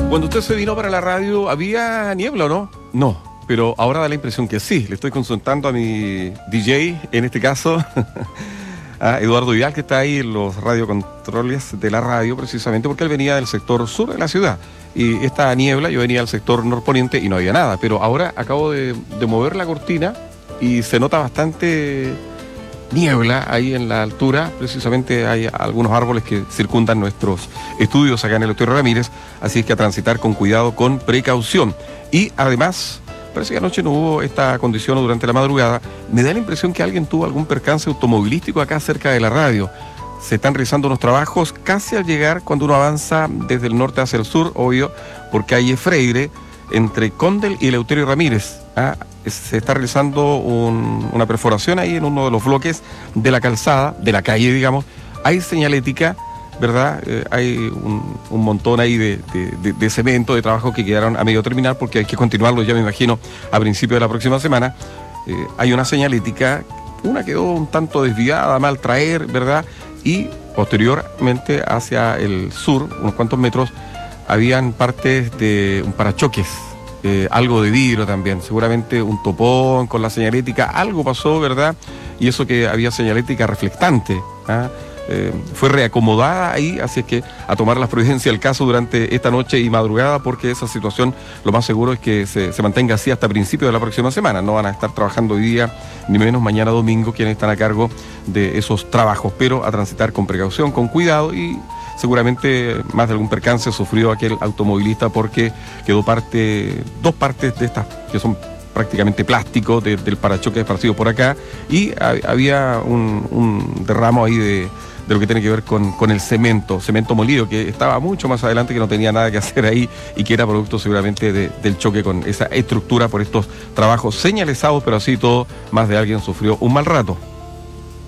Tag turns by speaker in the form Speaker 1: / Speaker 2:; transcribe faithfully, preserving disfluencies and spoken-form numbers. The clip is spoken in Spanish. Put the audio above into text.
Speaker 1: Cuando usted se vino para la radio, ¿había niebla o no? No, pero ahora da la impresión que sí. Le estoy consultando a mi D J, en este caso, a Eduardo Vidal, que está ahí en los radiocontroles de la radio, precisamente porque él venía del sector sur de la ciudad. Y esta niebla, yo venía del sector norponiente y no había nada. Pero ahora acabo de, de mover la cortina y se nota bastante niebla ahí en la altura. Precisamente hay algunos árboles que circundan nuestros estudios acá en el Eleuterio Ramírez, así es que a transitar con cuidado, con precaución. Y además, parece que anoche no hubo esta condición durante la madrugada. Me da la impresión que alguien tuvo algún percance automovilístico acá cerca de la radio. Se están realizando unos trabajos casi al llegar cuando uno avanza desde el norte hacia el sur, obvio, por calle Freire, entre Condel y Eleuterio Ramírez. ¿ah? Se está realizando un, una perforación ahí en uno de los bloques de la calzada, de la calle, digamos. Hay señalética, ¿verdad? Eh, hay un, un montón ahí de, de, de, de cemento, de trabajo que quedaron a medio terminar, porque hay que continuarlo, ya me imagino, a principios de la próxima semana. Eh, hay una señalética, una quedó un tanto desviada, mal traer, ¿verdad? Y posteriormente hacia el sur, unos cuantos metros, habían partes de un parachoques. Eh, algo de vidrio también, seguramente un topón con la señalética, algo pasó, ¿verdad? Y eso que había señalética reflectante, ¿ah? eh, fue reacomodada ahí, así es que a tomar las providencias del caso durante esta noche y madrugada, porque esa situación lo más seguro es que se, se mantenga así hasta principios de la próxima semana. No van a estar trabajando hoy día, ni menos mañana domingo, quienes están a cargo de esos trabajos, pero a transitar con precaución, con cuidado, y seguramente más de algún percance sufrió aquel automovilista porque quedó parte, dos partes de estas que son prácticamente plástico de, del parachoque esparcido por acá, y a, había un, un derramo ahí de, de lo que tiene que ver con, con el cemento, cemento molido, que estaba mucho más adelante, que no tenía nada que hacer ahí y que era producto seguramente de, del choque con esa estructura por estos trabajos señalizados, pero así todo, más de alguien sufrió un mal rato.